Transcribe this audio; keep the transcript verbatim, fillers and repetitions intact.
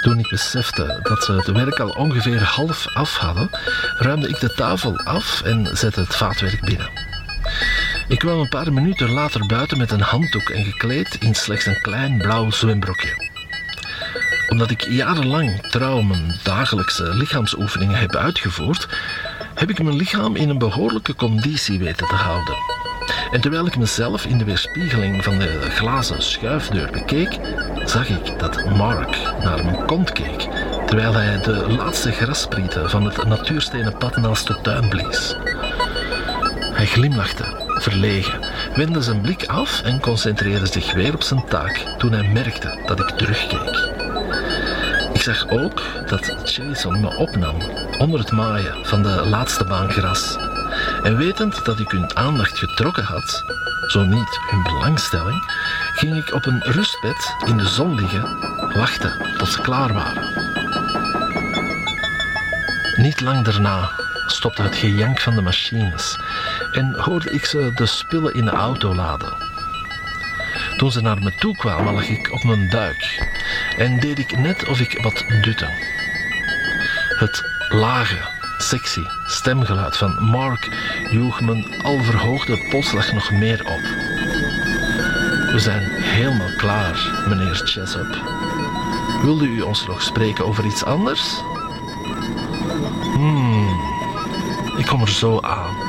Toen ik besefte dat ze het werk al ongeveer half af hadden, ruimde ik de tafel af en zette het vaatwerk binnen. Ik kwam een paar minuten later buiten met een handdoek en gekleed in slechts een klein blauw zwembrokje. Omdat ik jarenlang trouw mijn dagelijkse lichaamsoefeningen heb uitgevoerd, heb ik mijn lichaam in een behoorlijke conditie weten te houden. En terwijl ik mezelf in de weerspiegeling van de glazen schuifdeur bekeek, zag ik dat Mark naar mijn kont keek, terwijl hij de laatste grassprieten van het natuurstenen pad naast de tuin blies. Hij glimlachte, verlegen, wendde zijn blik af en concentreerde zich weer op zijn taak toen hij merkte dat ik terugkeek. Ik zag ook dat Jason me opnam onder het maaien van de laatste baan gras. En wetend dat ik hun aandacht getrokken had, zo niet hun belangstelling, ging ik op een rustbed in de zon liggen, wachten tot ze klaar waren. Niet lang daarna stopte het gejank van de machines en hoorde ik ze de spullen in de auto laden. Toen ze naar me toe kwamen, lag ik op mijn buik en deed ik net of ik wat dutte. Het lage, sexy stemgeluid van Mark joeg mijn al verhoogde polsslag nog meer op. We zijn helemaal klaar, meneer Jessup. Wilde u ons nog spreken over iets anders? Hmm, ik kom er zo aan.